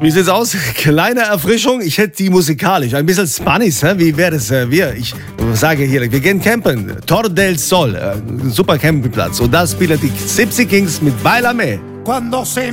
Wie sieht's aus? Kleine Erfrischung. Ich hätte die musikalisch. Ein bisschen Spanisch. Wie wäre das? Ich sage hier, wir gehen campen. Tor del Sol. Super Campingplatz. Und da spielen die Gypsy Kings mit Bailame. Cuando se